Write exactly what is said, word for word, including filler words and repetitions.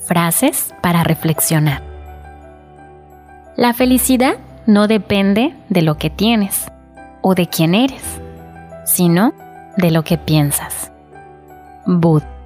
frases para reflexionar. La felicidad no depende de lo que tienes o de quién eres, sino de lo que piensas. Buda.